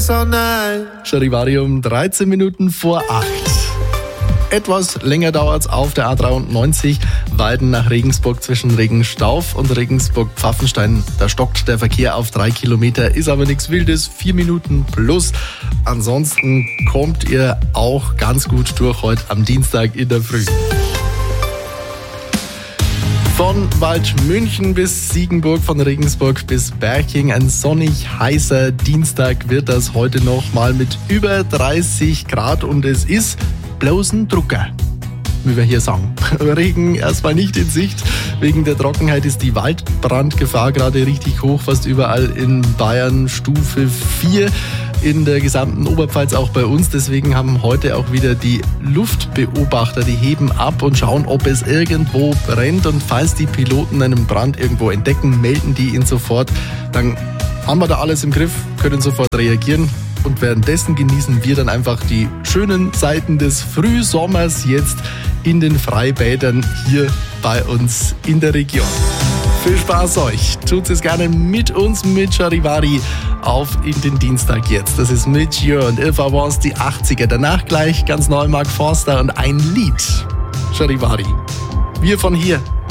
so nice. Charivari um 13 Minuten vor 8. Etwas länger dauert's auf der A93 Weiden nach Regensburg zwischen Regenstauf und Regensburg-Pfaffenstein. Da stockt der Verkehr auf 3 Kilometer, ist aber nichts Wildes, 4 Minuten plus. Ansonsten kommt ihr auch ganz gut durch heute am Dienstag in der Früh. Von Waldmünchen bis Siegenburg, von Regensburg bis Berching. Ein sonnig heißer Dienstag wird das heute noch mal mit über 30 Grad und es ist bloß ein Drucker, wie wir hier sagen. Regen erstmal nicht in Sicht. Wegen der Trockenheit ist die Waldbrandgefahr gerade richtig hoch, fast überall in Bayern Stufe 4. In der gesamten Oberpfalz auch bei uns. Deswegen haben heute auch wieder die Luftbeobachter, die heben ab und schauen, ob es irgendwo brennt. Und falls die Piloten einen Brand irgendwo entdecken, melden die ihn sofort. Dann haben wir da alles im Griff, können sofort reagieren. Und währenddessen genießen wir dann einfach die schönen Seiten des Frühsommers jetzt in den Freibädern hier bei uns in der Region. Viel Spaß euch. Tut es gerne mit uns, mit Charivari, auf in den Dienstag jetzt. Das ist mit You und If I Was, die 80er. Danach gleich ganz neu Mark Forster und ein Lied. Charivari. Wir von hier.